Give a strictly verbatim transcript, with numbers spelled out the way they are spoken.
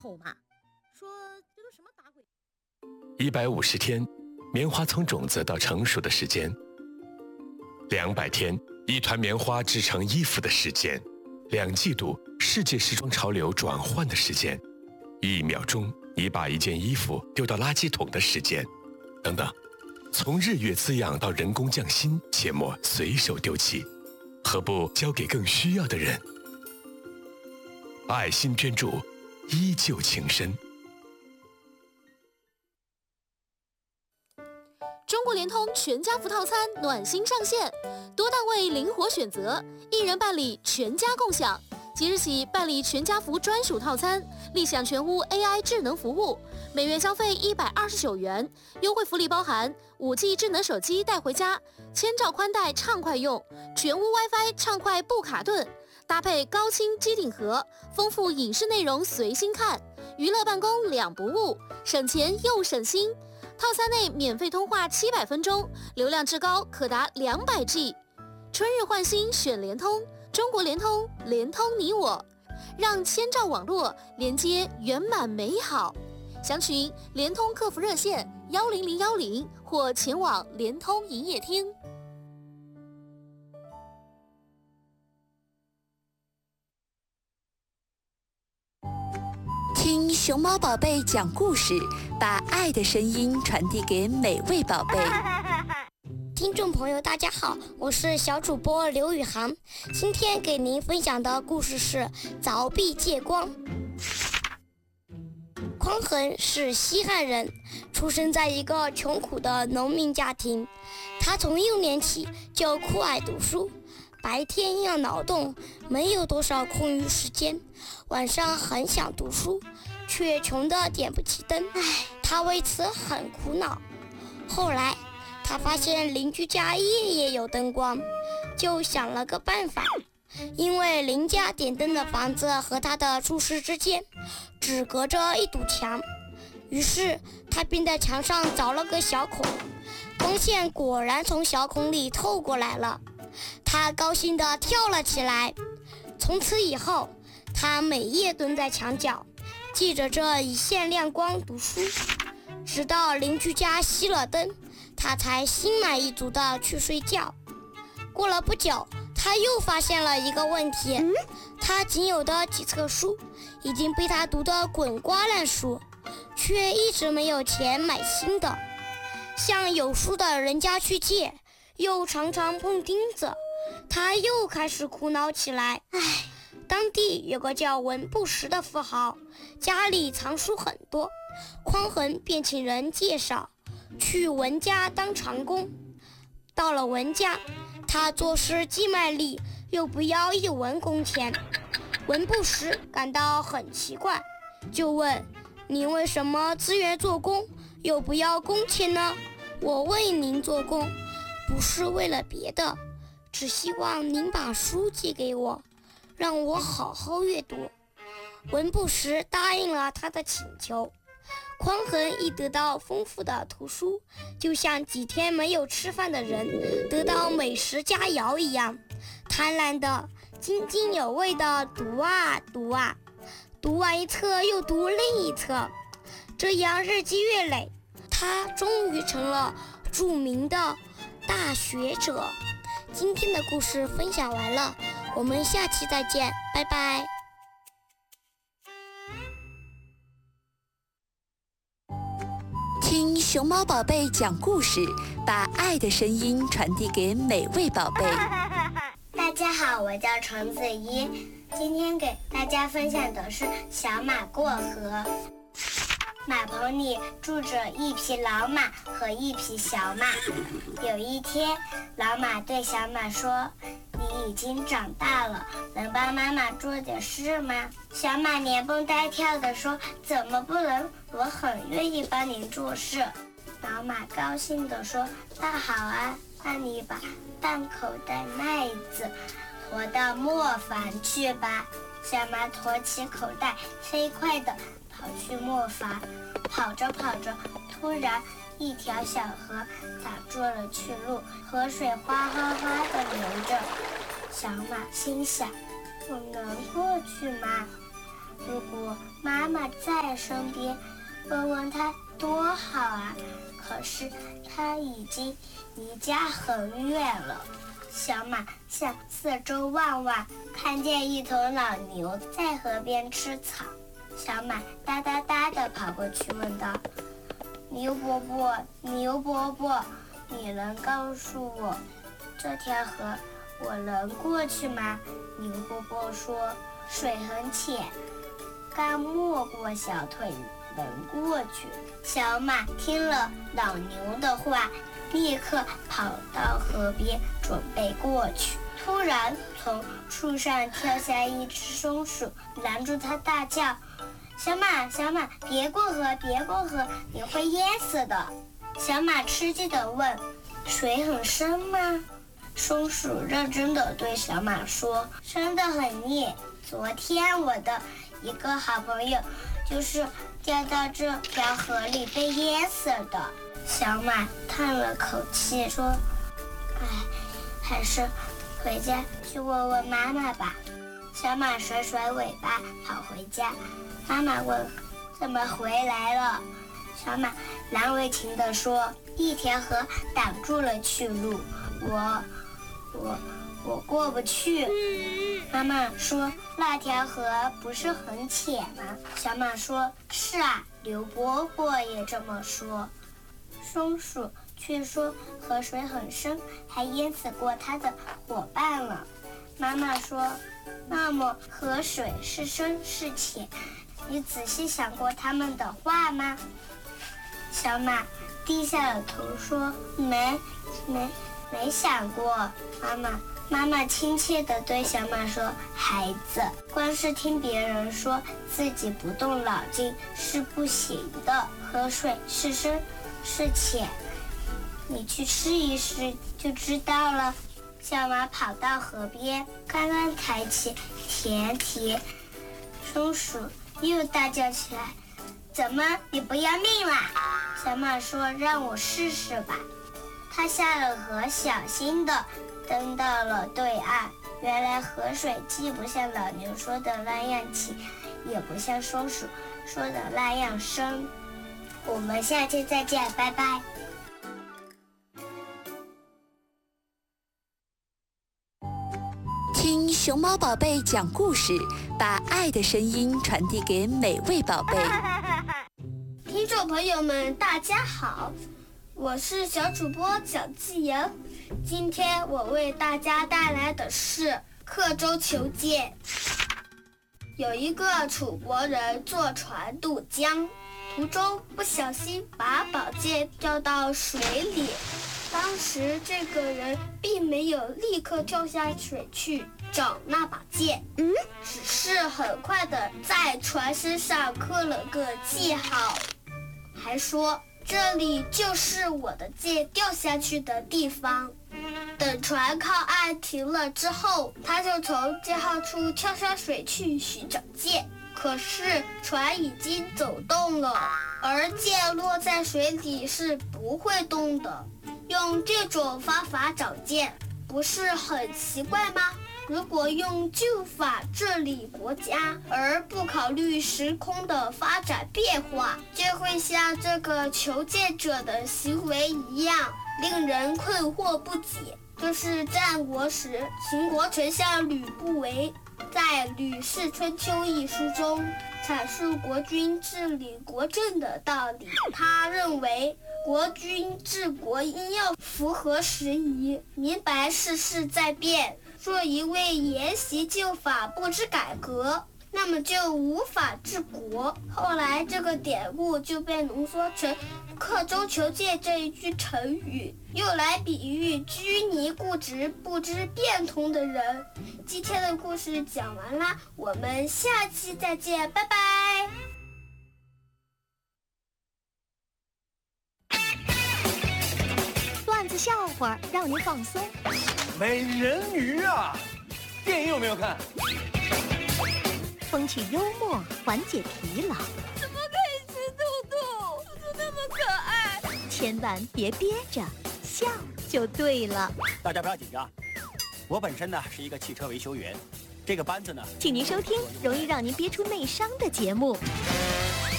吼嘛，说这都什么打鬼。 一百五十天，棉花从种子到成熟的时间；两百天，一团棉花制成衣服的时间；两季度，世界时装潮流转换的时间；一秒钟，你把一件衣服丢到垃圾桶的时间，等等。从日月滋养到人工匠心，切莫随手丢弃，何不交给更需要的人？爱心捐助，依旧情深。 中国联通全家福套餐暖心上线，多单位灵活选择，一人办理全家共享。即日起办理全家福专属套餐，立享全屋 A I 智能服务，每月消费一百二十九元，优惠福利包含五 G 智能手机带回家，千兆宽带畅快用，全屋 WiFi 畅快不卡顿，搭配高清机顶盒，丰富影视内容随心看，娱乐办公两不误，省钱又省心。套餐内免费通话七百分钟，流量至高可达两百 G。春日换新选联通，中国联通，联通你我，让千兆网络连接圆满美好。详询联通客服热线幺零零幺零或前往联通营业厅。 听熊猫宝贝讲故事，把爱的声音传递给每位宝贝。 听众朋友大家好，我是小主播刘宇航，今天给您分享的故事是凿壁借光。匡衡是西汉人，出生在一个穷苦的农民家庭。他从幼年起就酷爱读书，白天要劳动，没有多少空余时间，晚上很想读书，却穷得点不起灯，他为此很苦恼。后来他发现邻居家夜夜有灯光，就想了个办法。因为邻家点灯的房子和他的住室之间只隔着一堵墙，于是他便在墙上凿了个小孔，光线果然从小孔里透过来了。他高兴地跳了起来。从此以后，他每夜蹲在墙角，借着这一线亮光读书，直到邻居家熄了灯，他才心满意足地去睡觉。过了不久，他又发现了一个问题，他仅有的几册书已经被他读得滚瓜烂熟，却一直没有钱买新的。向有书的人家去借，又常常碰钉子，他又开始苦恼起来。唉，当地有个叫文不识的富豪，家里藏书很多，匡衡便请人介绍去文家当长工。到了文家，他做事既卖力，又不要一文工钱。文不识感到很奇怪，就问：您为什么自愿做工，又不要工钱呢？我为您做工，不是为了别的，只希望您把书借给我，让我好好阅读。文不识答应了他的请求。匡衡一得到丰富的图书，就像几天没有吃饭的人得到美食佳肴一样，贪婪的津津有味的读啊读啊，读完一册又读另一册，这样日积月累，他终于成了著名的大学者。今天的故事分享完了，我们下期再见，拜拜。 听熊猫宝贝讲故事，把爱的声音传递给每位宝贝。 大家好，我叫程子怡，今天给大家分享的是小马过河。马棚里住着一匹老马和一匹小马。有一天，老马对小马说：你已经长大了，能帮妈妈做点事吗？小马连蹦带跳地说：怎么不能？我很愿意帮您做事。老马高兴地说：那好啊，那你把半口袋麦子驮到磨坊去吧。小马驮起口袋，飞快地跑去磨坊。跑着跑着，突然一条小河挡住了去路，河水哗哗哗地流着。小马心想：我能过去吗？ 如果妈妈在身边，问问她多好啊！可是她已经离家很远了。小马向四周望望，看见一头老牛在河边吃草。小马哒哒哒地跑过去问道：牛伯伯，牛伯伯，你能告诉我这条河我能过去吗？牛伯伯说：水很浅，刚没过小腿能过去。小马听了老牛的话，立刻跑到河边准备过去。突然从树上跳下一只松鼠，拦住它大叫：小马，小马，别过河，别过河，你会淹死的。小马吃惊地问：水很深吗？松鼠认真地对小马说：深得很厉，昨天我的一个好朋友就是掉到这条河里被淹死的。小马叹了口气说：哎，还是回家去问问妈妈吧。小马甩甩尾巴跑回家。妈妈问：怎么回来了？小马难为情地说：一条河挡住了去路，我我我过不去。妈妈说：那条河不是很浅吗？小马说：是啊，刘伯伯也这么说。松鼠却说河水很深，还淹死过他的伙伴了。妈妈说：那么河水是深是浅，你仔细想过他们的话吗？小马低下了头说：没没没想过。妈妈妈妈亲切地对小马说：孩子，光是听别人说，自己不动脑筋是不行的。河水是深是浅，你去试一试就知道了。小马跑到河边，刚刚抬起前蹄，松鼠又大叫起来：怎么，你不要命啦？小马说：让我试试吧。他下了河，小心地登到了对岸。原来河水既不像老牛说的那样浅，也不像松鼠说的那样深。我们下期再见，拜拜。 听熊猫宝贝讲故事，把爱的声音传递给每位宝贝。 听众朋友们，大家好，我是小主播蒋继阳。今天我为大家带来的是刻舟求剑。有一个楚国人坐船渡江，途中不小心把宝剑掉到水里。当时这个人并没有立刻跳下水去找那把剑，嗯，只是很快的在船身上刻了个记号，还说这里就是我的剑掉下去的地方。等船靠岸停了之后，他就从记号处跳下水去寻找剑。可是船已经走动了，而剑落在水里是不会动的。用这种方法找剑，不是很奇怪吗？如果用旧法治理国家，而不考虑时空的发展变化，就会像这个求剑者的行为一样，令人困惑不解。这是战国时秦国丞相吕不韦在《吕氏春秋》一书中阐述国君治理国政的道理。他认为国君治国应要符合时宜，明白世事在变。若一味沿袭旧法不知改革，那么就无法治国。后来这个典故就被浓缩成刻舟求剑这一句成语，用来比喻拘泥固执不知变通的人。今天的故事讲完啦，我们下期再见，拜拜。 段子笑话让你放松。 美人鱼啊，电影有没有看？ 风趣幽默缓解疲劳。 怎么可以吃兔兔？兔兔那么可爱。 千万别憋着，笑就对了。 大家不要紧张，我本身呢是一个汽车维修员。这这个班子呢， 请您收听容易让您憋出内伤的节目。